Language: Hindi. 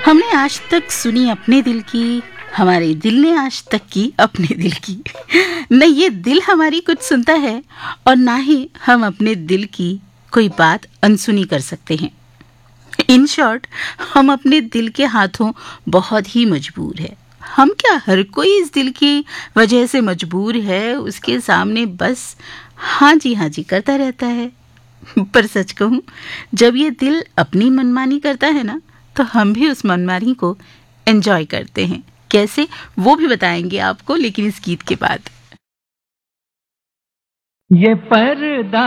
हमने आज तक सुनी अपने दिल की, हमारे दिल ने आज तक की अपने दिल की। न ये दिल हमारी कुछ सुनता है और ना ही हम अपने दिल की कोई बात अनसुनी कर सकते हैं। इन शॉर्ट, हम अपने दिल के हाथों बहुत ही मजबूर है। हम क्या, हर कोई इस दिल की वजह से मजबूर है, उसके सामने बस हाँ जी करता रहता है। पर सच कहूं, जब ये दिल अपनी मनमानी करता है ना, तो हम भी उस मनमानी को एंजॉय करते हैं। कैसे, वो भी बताएंगे आपको, लेकिन इस गीत के बाद। ये पर्दा